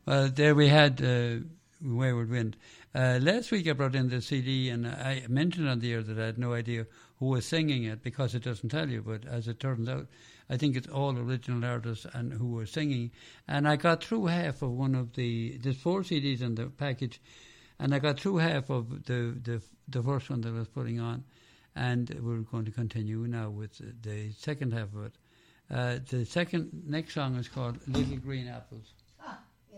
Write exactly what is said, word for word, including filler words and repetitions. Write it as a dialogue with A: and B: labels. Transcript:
A: Well, there we had uh, Wayward Wind. Uh, last week I brought in the C D, and I mentioned on the air that I had no idea who was singing it because it doesn't tell you. But as it turns out, I think it's all original artists and who were singing. And I got through half of one of the. There's four C Ds in the package, and I got through half of the the, the first one that I was putting on, and we're going to continue now with the second half of it. Uh, the second next song is called Little Green Apples.